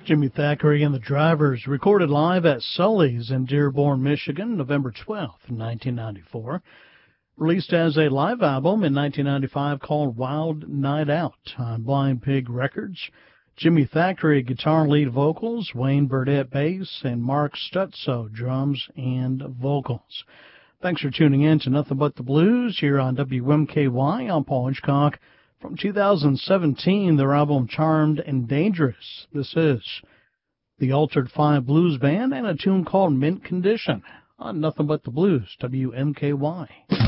Jimmy Thackeray and the Drivers, recorded live at Sully's in Dearborn, Michigan, November 12th, 1994. Released as a live album in 1995 called Wild Night Out on Blind Pig Records. Jimmy Thackeray, guitar lead vocals, Wayne Burdett bass, and Mark Stutzo drums and vocals. Thanks for tuning in to Nothing But the Blues here on WMKY. I'm Paul Hitchcock. From 2017, their album Charmed and Dangerous. This is the Altered Five Blues Band and a tune called Mint Condition on Nothing But the Blues, WMKY.